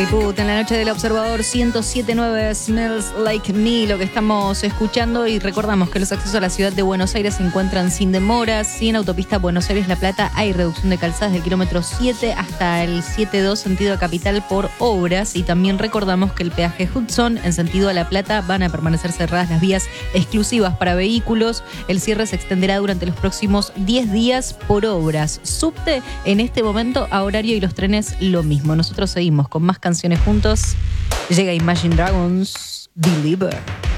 En la noche del Observador 107.9 Smells Like Me, lo que estamos escuchando, y recordamos que los accesos a la ciudad de Buenos Aires se encuentran sin demoras. Sí, en autopista Buenos Aires-La Plata hay reducción de calzadas del kilómetro 7 hasta el 7.2 sentido a Capital por obras, y también recordamos que el peaje Hudson en sentido a La Plata van a permanecer cerradas las vías exclusivas para vehículos. El cierre se extenderá durante los próximos 10 días por obras. Subte en este momento a horario y los trenes lo mismo. Nosotros seguimos con más canciones juntos. Llega Imagine Dragons, Believer.